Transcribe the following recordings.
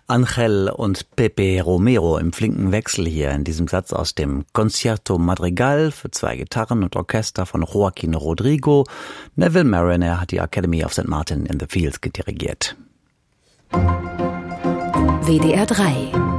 Ángel und Pepe Romero im flinken Wechsel hier in diesem Satz aus dem Concierto Madrigal für 2 Gitarren und Orchester von Joaquín Rodrigo. Neville Marriner hat die Academy of St. Martin in the Fields gedirigiert. WDR 3.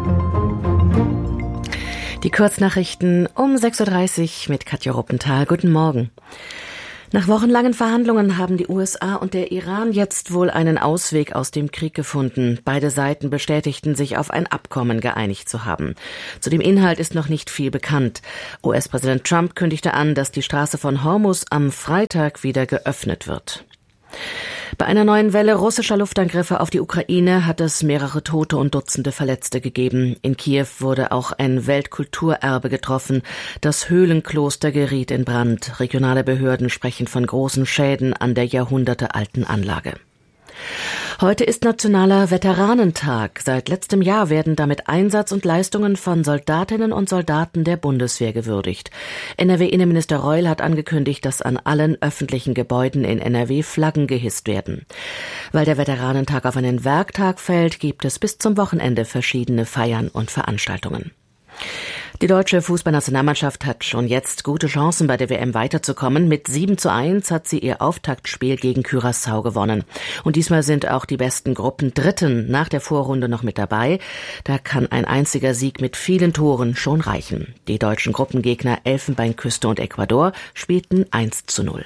Die Kurznachrichten um 6.30 Uhr mit Katja Ruppenthal. Guten Morgen. Nach wochenlangen Verhandlungen haben die USA und der Iran jetzt wohl einen Ausweg aus dem Krieg gefunden. Beide Seiten bestätigten sich auf ein Abkommen geeinigt zu haben. Zu dem Inhalt ist noch nicht viel bekannt. US-Präsident Trump kündigte an, dass die Straße von Hormuz am Freitag wieder geöffnet wird. Bei einer neuen Welle russischer Luftangriffe auf die Ukraine hat es mehrere Tote und Dutzende Verletzte gegeben. In Kiew wurde auch ein Weltkulturerbe getroffen. Das Höhlenkloster geriet in Brand. Regionale Behörden sprechen von großen Schäden an der jahrhundertealten Anlage. Heute ist Nationaler Veteranentag. Seit letztem Jahr werden damit Einsatz und Leistungen von Soldatinnen und Soldaten der Bundeswehr gewürdigt. NRW-Innenminister Reul hat angekündigt, dass an allen öffentlichen Gebäuden in NRW Flaggen gehisst werden. Weil der Veteranentag auf einen Werktag fällt, gibt es bis zum Wochenende verschiedene Feiern und Veranstaltungen. Die deutsche Fußballnationalmannschaft hat schon jetzt gute Chancen, bei der WM weiterzukommen. Mit 7:1 hat sie ihr Auftaktspiel gegen Curaçao gewonnen. Und diesmal sind auch die besten Gruppendritten nach der Vorrunde noch mit dabei. Da kann ein einziger Sieg mit vielen Toren schon reichen. Die deutschen Gruppengegner Elfenbeinküste und Ecuador spielten 1:0.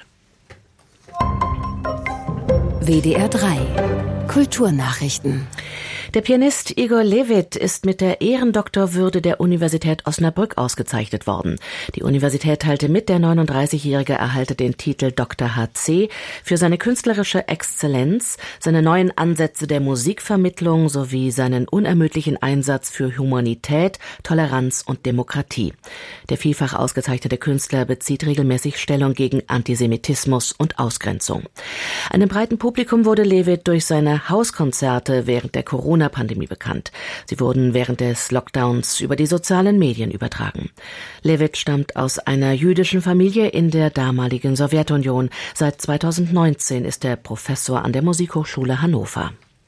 WDR 3 Kulturnachrichten. Der Pianist Igor Levit ist mit der Ehrendoktorwürde der Universität Osnabrück ausgezeichnet worden. Die Universität teilte mit, der 39-Jährige erhalte den Titel Dr. HC für seine künstlerische Exzellenz, seine neuen Ansätze der Musikvermittlung sowie seinen unermüdlichen Einsatz für Humanität, Toleranz und Demokratie. Der vielfach ausgezeichnete Künstler bezieht regelmäßig Stellung gegen Antisemitismus und Ausgrenzung. Einem breiten Publikum wurde Levit durch seine Hauskonzerte während der Corona-Pandemie bekannt. Sie wurden während des Lockdowns über die sozialen Medien übertragen. Levit stammt aus einer jüdischen Familie in der damaligen Sowjetunion. Seit 2019 ist er Professor an der Musikhochschule Hannover.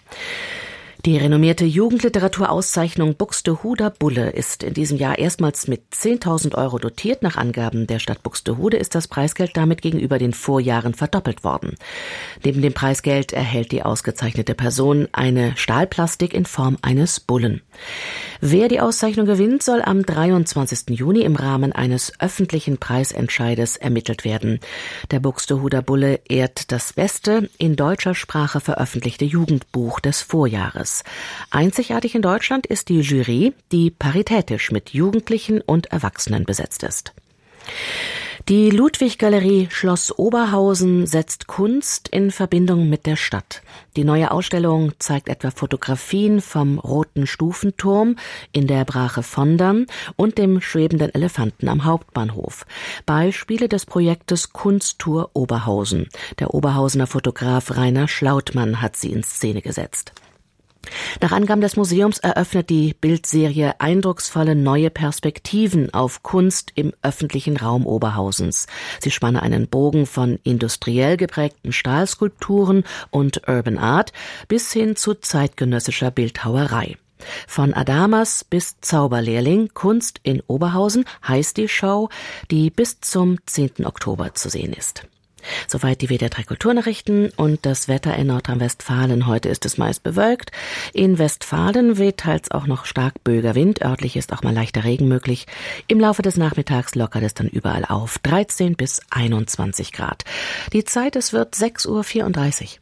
Die renommierte Jugendliteraturauszeichnung Buxtehuder Bulle ist in diesem Jahr erstmals mit 10.000 € dotiert. Nach Angaben der Stadt Buxtehude ist das Preisgeld damit gegenüber den Vorjahren verdoppelt worden. Neben dem Preisgeld erhält die ausgezeichnete Person eine Stahlplastik in Form eines Bullen. Wer die Auszeichnung gewinnt, soll am 23. Juni im Rahmen eines öffentlichen Preisentscheides ermittelt werden. Der Buxtehuder Bulle ehrt das beste, in deutscher Sprache veröffentlichte Jugendbuch des Vorjahres. Einzigartig in Deutschland ist die Jury, die paritätisch mit Jugendlichen und Erwachsenen besetzt ist. Die Ludwig-Galerie Schloss Oberhausen setzt Kunst in Verbindung mit der Stadt. Die neue Ausstellung zeigt etwa Fotografien vom Roten Stufenturm in der Brache Vondern und dem schwebenden Elefanten am Hauptbahnhof. Beispiele des Projektes Kunsttour Oberhausen. Der Oberhausener Fotograf Rainer Schlautmann hat sie in Szene gesetzt. Nach Angaben des Museums eröffnet die Bildserie eindrucksvolle neue Perspektiven auf Kunst im öffentlichen Raum Oberhausens. Sie spanne einen Bogen von industriell geprägten Stahlskulpturen und Urban Art bis hin zu zeitgenössischer Bildhauerei. Von Adamas bis Zauberlehrling, Kunst in Oberhausen heißt die Show, die bis zum 10. Oktober zu sehen ist. Soweit die WDR 3 Kulturnachrichten und das Wetter in Nordrhein-Westfalen. Heute ist es meist bewölkt. In Westfalen weht teils auch noch stark böiger Wind. Örtlich ist auch mal leichter Regen möglich. Im Laufe des Nachmittags lockert es dann überall auf 13 bis 21 Grad. Die Zeit, es wird 6:34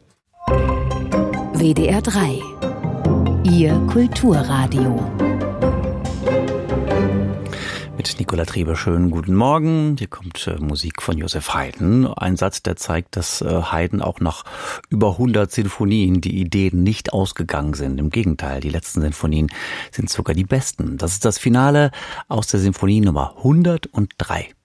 Uhr. WDR 3. Ihr Kulturradio. Mit Nicola Trieber, schönen guten Morgen. Hier kommt Musik von Joseph Haydn. Ein Satz, der zeigt, dass Haydn auch nach über 100 Sinfonien die Ideen nicht ausgegangen sind. Im Gegenteil, die letzten Sinfonien sind sogar die besten. Das ist das Finale aus der Sinfonie Nummer 103.